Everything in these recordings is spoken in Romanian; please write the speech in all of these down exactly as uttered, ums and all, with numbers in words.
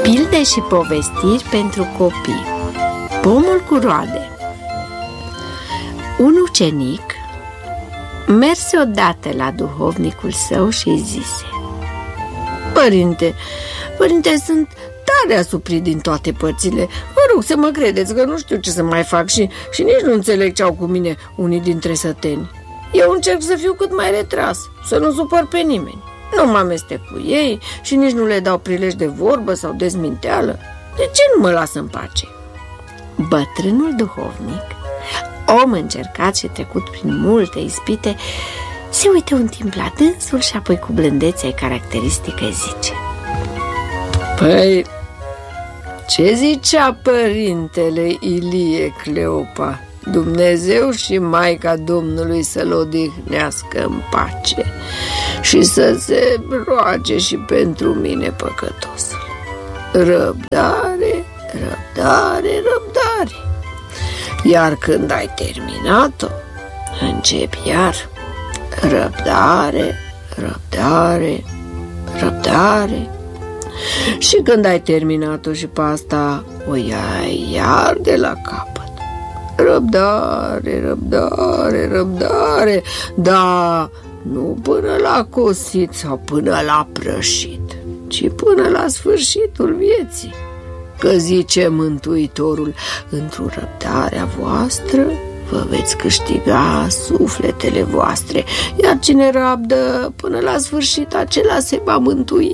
Pilde și povestiri pentru copii. Pomul cu roade. Un ucenic merse odată la duhovnicul său și îi zise: Părinte, părinte, sunt tare asuprit din toate părțile. Vă rog să mă credeți că nu știu ce să mai fac și, și nici nu înțeleg ce au cu mine unii dintre săteni. Eu încerc să fiu cât mai retras, să nu supăr pe nimeni. Nu mă amestec cu ei și nici nu le dau prilej de vorbă sau de zminteală. De ce nu mă lasă în pace? Bătrânul duhovnic, om încercat și trecut prin multe ispite, se uită un timp la dânsul și apoi cu blândețea caracteristică zice: Păi, ce zicea părintele Ilie Cleopa? Dumnezeu și Maica Domnului să-l odihnească în pace și să se roage și pentru mine păcătos. Răbdare, răbdare, răbdare. Iar când ai terminat-o, începi iar. Răbdare, răbdare, răbdare. Și când ai terminat-o și pe asta, o iai iar de la capăt. Răbdare, răbdare, răbdare, dar nu până la cosit sau până la prășit, ci până la sfârșitul vieții. Că zice Mântuitorul: într-o răbdarea voastră vă veți câștiga sufletele voastre, iar cine rabdă până la sfârșit, acela se va mântui.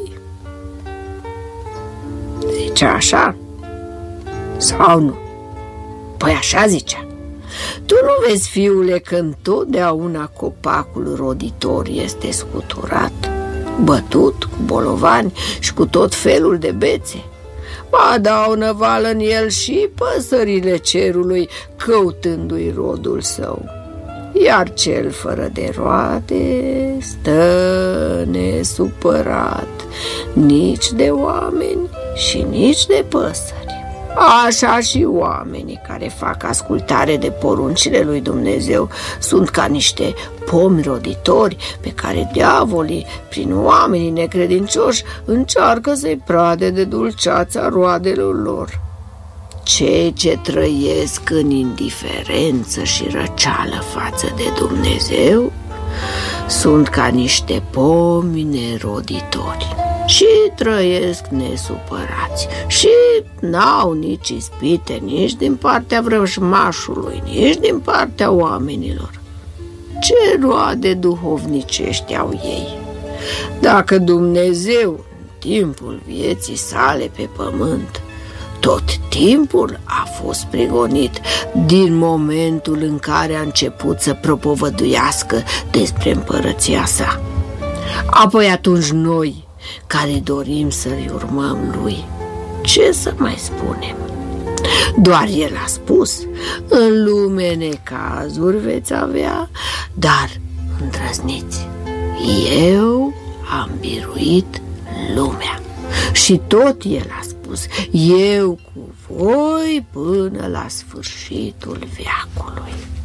Zicea așa sau nu? Păi așa zicea. Tu nu vezi, fiule, că întotdeauna copacul roditor este scuturat, bătut cu bolovani și cu tot felul de bețe? Ba dau năvală în el și păsările cerului, căutându-i rodul său. Iar cel fără de roade stă nesupărat nici de oameni și nici de păsări. Așa și oamenii care fac ascultare de poruncile lui Dumnezeu sunt ca niște pomi roditori pe care diavolii, prin oamenii necredincioși, încearcă să-i prade de dulceața roadelor lor. Cei ce trăiesc în indiferență și răceală față de Dumnezeu sunt ca niște pomi neroditori și trăiesc nesupărați și n-au nici ispite nici din partea vrăjmașului, nici din partea oamenilor. Ce roade duhovnicești au ei? Dacă Dumnezeu, în timpul vieții sale pe pământ, tot timpul a fost prigonit din momentul în care a început să propovăduiască despre împărăția sa. Apoi atunci noi, care dorim să-i urmăm lui, ce să mai spunem? Doar el a spus: în lume necazuri veți avea, dar îndrăzniți, eu am biruit lumea. Și tot el a spus: eu cu voi până la sfârșitul veacului.